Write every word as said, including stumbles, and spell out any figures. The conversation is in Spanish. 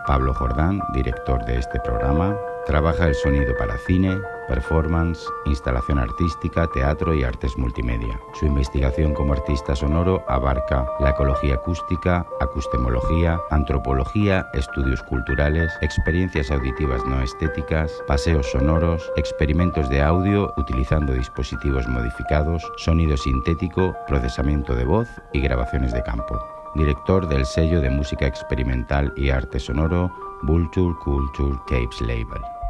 Pablo Jordán, director de este programa, trabaja el sonido para cine, performance, instalación artística, teatro y artes multimedia. Su investigación como artista sonoro abarca la ecología acústica, acustemología, antropología, estudios culturales, experiencias auditivas no estéticas, paseos sonoros, experimentos de audio utilizando dispositivos modificados, sonido sintético, procesamiento de voz y grabaciones de campo. Director del sello de música experimental y arte sonoro Vulture Culture Tapes Label.